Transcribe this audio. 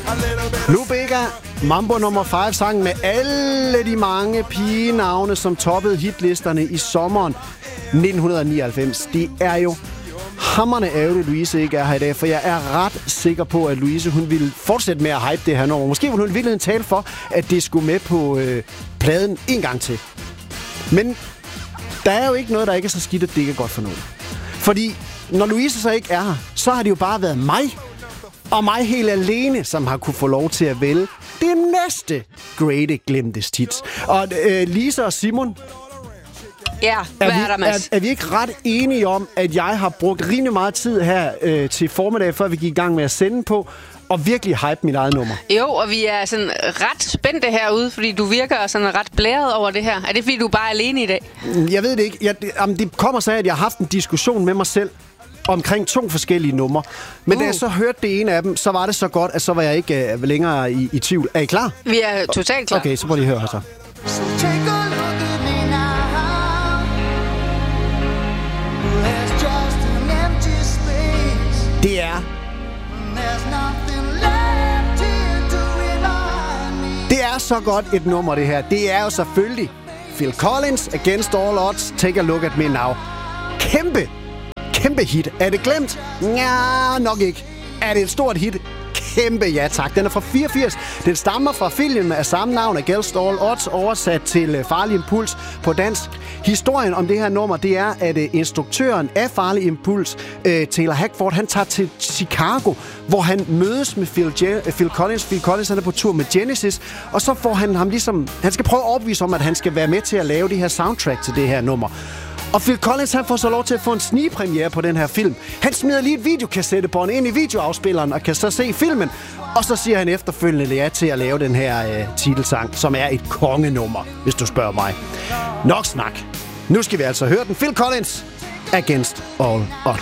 Lou Bega, Mambo nummer 5, sang med alle de mange pigenavne, som toppede hitlisterne i sommeren 1999. Det er jo hamrende ærgerligt, at Louise ikke er her i dag, for jeg er ret sikker på, at Louise hun ville fortsætte med at hype det her nummer. Måske ville hun i virkeligheden tale for, at det skulle med på pladen en gang til. Men der er jo ikke noget, der ikke er så skidt, at det ikke er godt for noget. Fordi når Louise så ikke er her, så har det jo bare været mig, og mig helt alene, som har kunne få lov til at vælge det næste great glemte hits. Og Lisa og Simon, ja, hvad er der, Mads? Er vi ikke ret enige om, at jeg har brugt rimelig meget tid her til formiddag, før vi gik i gang med at sende på, og virkelig hype mit eget nummer? Jo, og vi er sådan ret spændte herude, fordi du virker sådan ret blæret over det her. Er det, fordi du bare er alene i dag? Jeg ved det ikke. Det kommer så af, at jeg har haft en diskussion med mig selv omkring 2 forskellige numre. Men da jeg så hørte det ene af dem, så var det så godt, at så var jeg ikke længere i tvivl. Er I klar? Vi er totalt klar. Okay, så må I høre her så. Det er... Det er så godt et nummer, det her. Det er jo selvfølgelig Phil Collins, Against All Odds, Take a Look at Me Now. Kæmpe hit. Er det glemt? Ja, nok ikke. Er det et stort hit? Kæmpe ja tak. Den er fra 84. Den stammer fra filmen af samme navn, Against All Odds, oversat til Farlig Impuls på dansk. Historien om det her nummer, det er, at instruktøren af Farlig Impuls, Taylor Hackford, han tager til Chicago, hvor han mødes med Phil Collins. Phil Collins han er på tur med Genesis, og så får han ham ligesom... Han skal prøve at overbevise om, at han skal være med til at lave det her soundtrack til det her nummer. Og Phil Collins, han får så lov til at få en snigpremiere på den her film. Han smider lige et videokassettebånd ind i videoafspilleren og kan så se filmen. Og så siger han efterfølgende ja til at lave den her titelsang, som er et kongenummer, hvis du spørger mig. Nok snak. Nu skal vi altså høre den. Phil Collins, Against All Odds.